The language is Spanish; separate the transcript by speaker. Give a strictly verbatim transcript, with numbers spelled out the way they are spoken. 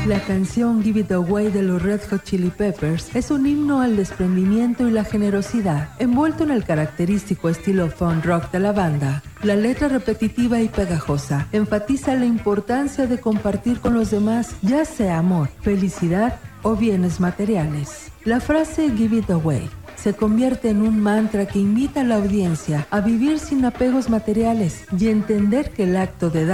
Speaker 1: La canción Give It Away de los Red Hot Chili Peppers es un himno al desprendimiento y la generosidad, envuelto en el característico estilo funk rock de la banda. La letra repetitiva y pegajosa enfatiza la importancia de compartir con los demás, ya sea amor, felicidad o bienes materiales. La frase Give It Away se convierte en un mantra que invita a la audiencia a vivir sin apegos materiales y entender que el acto de dar